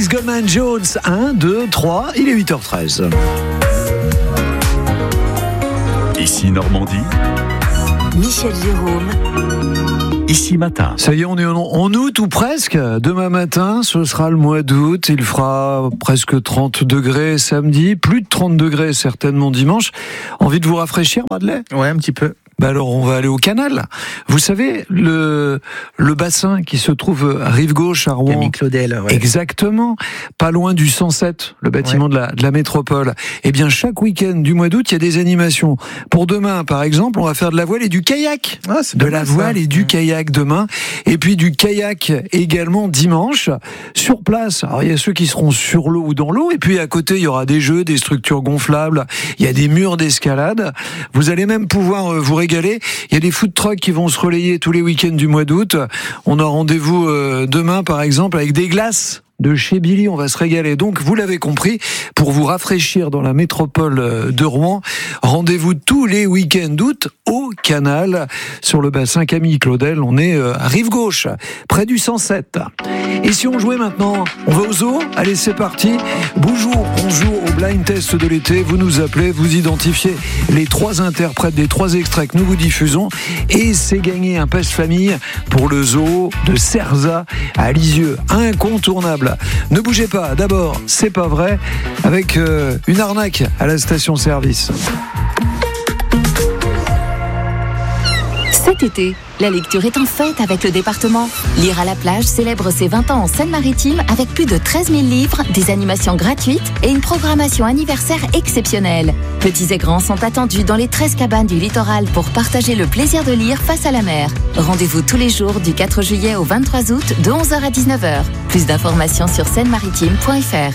Goldman Jones. 1, 2, 3, il est 8h13. Ici Normandie. Michel Jérôme. Ici matin. Ça y est, on est en août ou presque. Demain matin, ce sera le mois d'août. Il fera presque 30 degrés samedi, plus de 30 degrés certainement dimanche. Envie de vous rafraîchir, Madeleine ? Ouais, un petit peu. Alors on va aller au canal. Vous savez, le bassin qui se trouve à rive gauche à Rouen. Camille Claudel, ouais. Exactement. Pas loin du 107, le bâtiment de la métropole. Eh bien, chaque week-end du mois d'août, il y a des animations. Pour demain, par exemple, on va faire de la voile et du kayak. Ah, c'est de pas la mal, voile ça. et du kayak demain. Et puis du kayak également dimanche. Sur place. Alors, il y a ceux qui seront sur l'eau ou dans l'eau. Et puis, à côté, il y aura des jeux, des structures gonflables. Il y a des murs d'escalade. Vous allez même pouvoir vous régaler. Il y a des food trucks qui vont se relayer tous les week-ends du mois d'août. On a rendez-vous demain, par exemple, avec des glaces de chez Billy. On va se régaler. Donc, vous l'avez compris, pour vous rafraîchir dans la métropole de Rouen, rendez-vous tous les week-ends d'août au canal, sur le bassin Camille Claudel. On est à rive gauche, près du 107. Et si on jouait maintenant, on va au zoo? Allez, c'est parti. Bonjour, on joue au blind test de l'été. Vous nous appelez, vous identifiez les 3 interprètes des 3 extraits que nous vous diffusons. Et c'est gagner un pass famille pour le zoo de Cerza à Lisieux. Incontournable. Ne bougez pas. D'abord, c'est pas vrai, avec une arnaque à la station-service. Cet été, la lecture est en fête avec le département. Lire à la plage célèbre ses 20 ans en Seine-Maritime avec plus de 13 000 livres, des animations gratuites et une programmation anniversaire exceptionnelle. Petits et grands sont attendus dans les 13 cabanes du littoral pour partager le plaisir de lire face à la mer. Rendez-vous tous les jours du 4 juillet au 23 août de 11h à 19h. Plus d'informations sur seine-maritime.fr.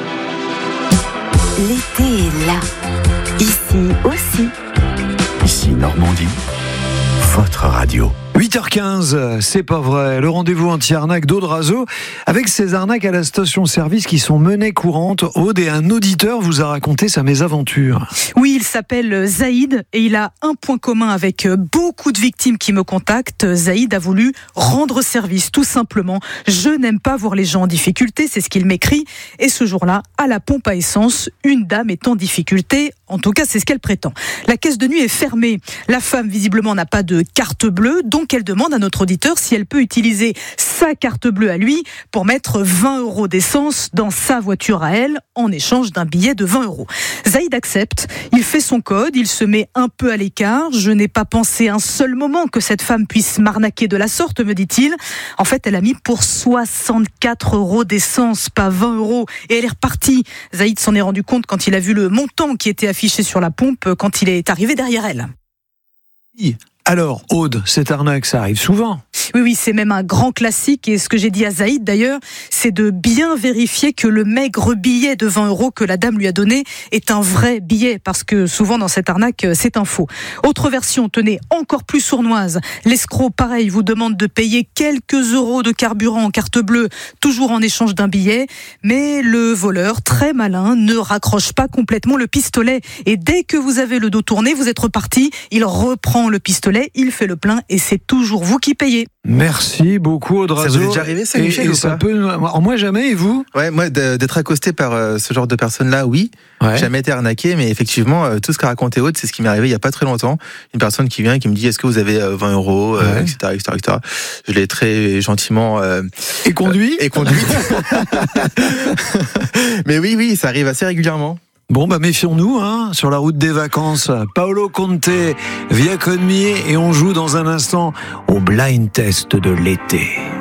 L'été est là. Ici aussi. Ici Normandie. Votre radio. 8h15, c'est pas vrai. Le rendez-vous anti-arnaque d'Audrazo avec ces arnaques à la station-service qui sont menées courantes. Aude, et un auditeur vous a raconté sa mésaventure. Oui, il s'appelle Zaïd et il a un point commun avec beaucoup de victimes qui me contactent. Zaïd a voulu rendre service, tout simplement. Je n'aime pas voir les gens en difficulté, c'est ce qu'il m'écrit. Et ce jour-là, à la pompe à essence, une dame est en difficulté. En tout cas, c'est ce qu'elle prétend. La caisse de nuit est fermée. La femme, visiblement, n'a pas de carte bleue. Donc, elle demande à notre auditeur si elle peut utiliser sa carte bleue à lui pour mettre 20 € d'essence dans sa voiture à elle en échange d'un billet de 20 €. Zaïd accepte. Il fait son code. Il se met un peu à l'écart. Je n'ai pas pensé un seul moment que cette femme puisse m'arnaquer de la sorte, me dit-il. En fait, elle a mis pour 64 € d'essence, pas 20 €. Et elle est repartie. Zaïd s'en est rendu compte quand il a vu le montant qui était affiché sur la pompe quand il est arrivé derrière elle. Alors, Aude, cette arnaque, ça arrive souvent. Oui, c'est même un grand classique. Et ce que j'ai dit à Zaïd, d'ailleurs, c'est de bien vérifier que le maigre billet de 20 € que la dame lui a donné est un vrai billet. Parce que souvent, dans cette arnaque, c'est un faux. Autre version, tenez, encore plus sournoise. L'escroc, pareil, vous demande de payer quelques euros de carburant en carte bleue, toujours en échange d'un billet. Mais le voleur, très malin, ne raccroche pas complètement le pistolet. Et dès que vous avez le dos tourné, vous êtes reparti. Il reprend le pistolet, il fait le plein et c'est toujours vous qui payez. Merci beaucoup, Audrazo. Ça vous est déjà arrivé, ça, Michel, ou ça pas? peut... Moi, jamais, et vous? Ouais, moi, d'être accosté par ce genre de personnes-là, oui. Ouais. Jamais été arnaqué, mais effectivement, tout ce qu'a raconté Aude, c'est ce qui m'est arrivé il y a pas très longtemps. Une personne qui vient et qui me dit, est-ce que vous avez 20 €, Ouais. etc. Je l'ai très gentiment Et conduit et conduit. Mais oui, ça arrive assez régulièrement. Bon, méfions-nous, sur la route des vacances. Paolo Conte, Via Con Me, et on joue dans un instant au blind test de l'été.